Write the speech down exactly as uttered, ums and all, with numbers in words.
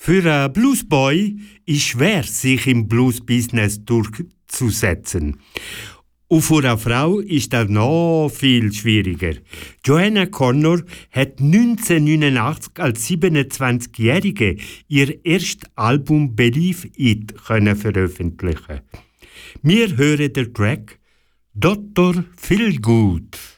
Für einen Bluesboy ist schwer, sich im Blues-Business durchzusetzen. Und für eine Frau ist das noch viel schwieriger. Joanna Connor hat neunzehnhundertneunundachtzig als siebenundzwanzigjährige ihr erstes Album «Believe It» können veröffentlichen. Wir hören den Track «Doktor Feelgood».